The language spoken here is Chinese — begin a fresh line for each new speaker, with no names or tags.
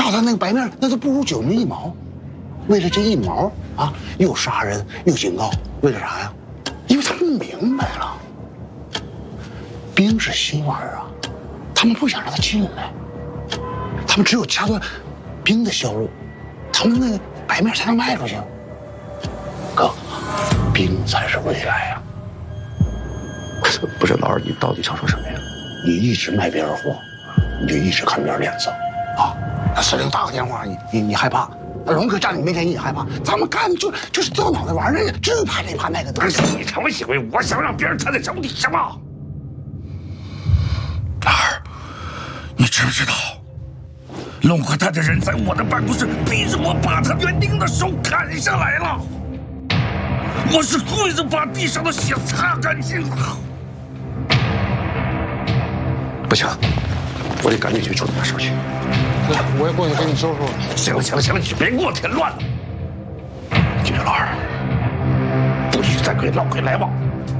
抓他那个白面，那都不如9牛1毛。为了这1毛啊，又杀人又警告，为了啥呀？因为他们明白了，兵是心丸啊，他们不想让他进来，他们只有掐断兵的销路，他们那个白面才能卖出去。哥，兵才是未来呀！
不是老二，你到底想说什么呀？
你一直卖别人货，你就一直看别人脸色啊！那司令打个电话，你害怕？荣哥站你面前你也害怕？咱们干就是掉脑袋玩儿的，这怕这怕那个的。
不是你成为行为，我想让别人踩在脚底下吗？老二，你知不知道，弄坏他的人在我的办公室逼着我把他园丁的手砍下来了，我是跪着把地上的血擦干净了。
不行，我得赶紧去处理他事去。
我也过去给你收拾。
行了，你别给我添乱了。
记住，老二，不许再跟老鬼来往。